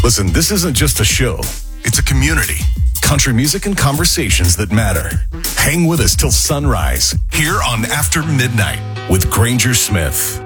Listen, this isn't just a show, it's a community. Country music and conversations that matter. Hang with us till sunrise, here on After Midnight with Granger Smith.